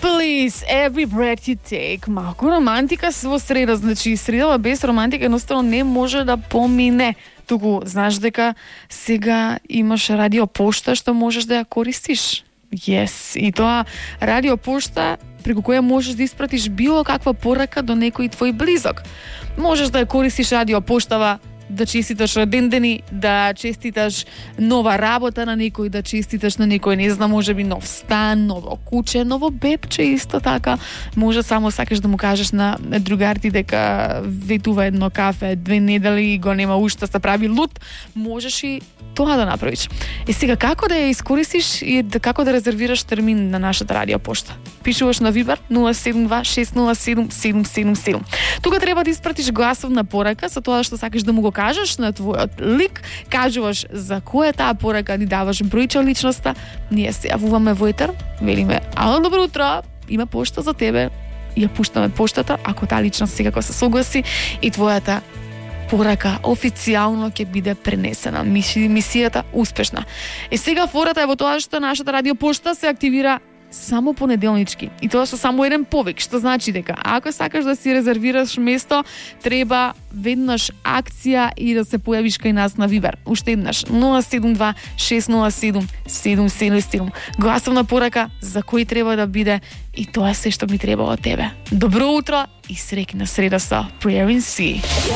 Police, Every Breath You Take. Малко романтика во среда, значи средава без романтика едноставно не може да помине. Туку знаеш дека сега имаш радиопошта што можеш да ја користиш. Yes, и тоа радиопошта преку која можеш да испратиш било каква порака до некој твој близок. Можеш да ја користиш радиопоштава да честиташ родендени, да честиташ нова работа на некој, да честиташ на некој, не знам, можеби нов стан, ново куче, ново бебче, исто така. Може само сакаш да му кажеш на другарти дека ветува едно кафе 2 недели и го нема уште, се прави лут, можеш и тоа да направиш. И сега како да ја искористиш и како да резервираш термин на нашата радиопошта? Пишуваш на Viber 072-607-777. Тука треба да испратиш гласовна порака со тоа што сакаш да му го кажеш на твојот лик, кажуваш за која е таа порака, ни даваш бројче личноста, ние се јавуваме во етер, велиме: "Ало, добро утро, има пошта за тебе." И ја пуштаме поштата, ако таа личност секако се согласи и твојата порака официјално ќе биде пренесена. Мисијата успешна. И сега фората е во тоа што нашата радиопошта се активира само понеделнички. И тоа со само еден повик, што значи дека ако сакаш да си резервираш место, треба веднаш акција и да се појавиш кај нас на Viber. Уште еднаш 072-607-777. Гласовна порака за кој треба да биде и тоа е се што ми треба од тебе. Добро утро и среќна среда со Prayer in Sea.